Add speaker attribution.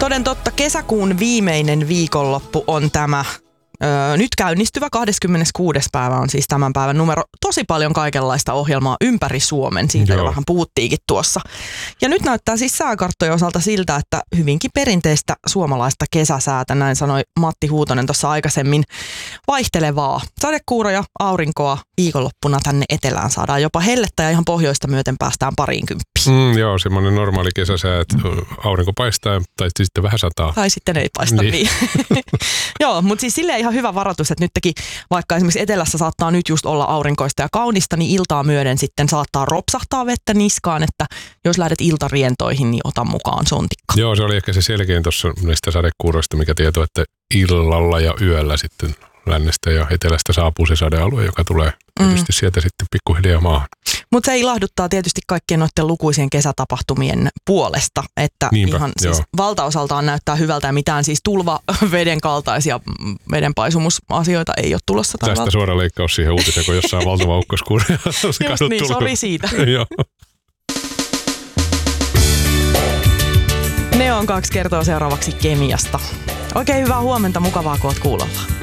Speaker 1: Toden totta, kesäkuun viimeinen viikonloppu on tämä nyt käynnistyvä 26. päivä on siis tämän päivän numero. Tosi paljon kaikenlaista ohjelmaa ympäri Suomen, siitä jo vähän puhuttiinkin tuossa. Ja nyt näyttää siis sääkarttojen osalta siltä, että hyvinkin perinteistä suomalaista kesäsäätä, näin sanoi Matti Huutonen tuossa aikaisemmin, vaihtelevaa. Sadekuuroja, aurinkoa, viikonloppuna tänne etelään saadaan jopa hellettä ja ihan pohjoista myöten päästään 20.
Speaker 2: Joo, semmoinen normaali kesäsää, että aurinko paistaa tai sitten vähän sataa.
Speaker 1: Tai sitten ei paista niin. Joo, mutta siis silleen ihan hyvä varoitus, että nytkin vaikka esimerkiksi etelässä saattaa nyt just olla aurinkoista ja kaunista, niin iltaa myöden sitten saattaa ropsahtaa vettä niskaan, että jos lähdet iltarientoihin, niin ota mukaan sontikka.
Speaker 2: Joo, se oli ehkä se selkein tuossa näistä sadekuuroista, mikä tieto, että illalla ja yöllä sitten lännestä ja etelästä saapuu se sadealue, joka tulee tietysti sieltä sitten pikkuhiljaa maahan.
Speaker 1: Mutta se ilahduttaa tietysti kaikkien noiden lukuisien kesätapahtumien puolesta, että ihan siis valtaosaltaan näyttää hyvältä ja mitään siis tulvaveden kaltaisia vedenpaisumusasioita ei ole tulossa.
Speaker 2: Tästä suora leikkaus siihen uutiseen, kun jossain valtava ukkoskuuri.
Speaker 1: Just niin, sori siitä.
Speaker 2: Joo.
Speaker 1: Neon 2 kertoo seuraavaksi kemiasta. Oikein hyvää huomenta, mukavaa kun oot kuulolla.